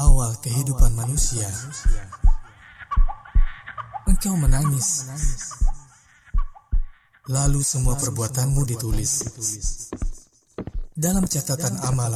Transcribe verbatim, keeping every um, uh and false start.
awal kehidupan manusia, engkau menangis. Lalu semua perbuatanmu ditulis dalam catatan amal